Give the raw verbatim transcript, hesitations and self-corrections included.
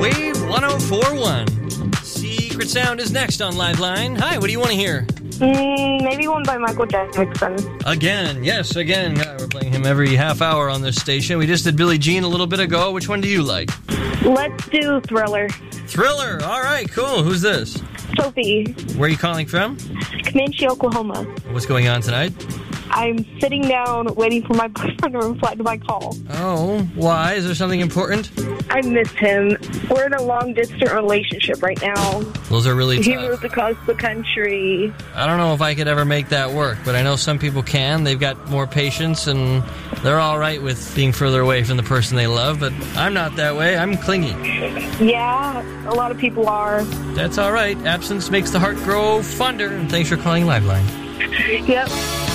Wave one oh four point one. Secret Sound is next on Liveline. Hi, what do you want to hear? Mm, maybe one by Michael Jackson. Again, yes, again. Uh, we're playing him every half hour on this station. We just did Billie Jean a little bit ago. Which one do you like? Let's do Thriller. Thriller. All right, cool. Who's this? Sophie. Where are you calling from? Comanche, Oklahoma. What's going on tonight? I'm sitting down waiting for my boyfriend to reply to my call. Oh, why? Is there something important? I miss him. We're in a long-distance relationship right now. Those are really tough. He moved across the country. I don't know if I could ever make that work, but I know some people can. They've got more patience, and they're all right with being further away from the person they love, but I'm not that way. I'm clingy. Yeah, a lot of people are. That's all right. Absence makes the heart grow fonder, and thanks for calling Liveline. Yep.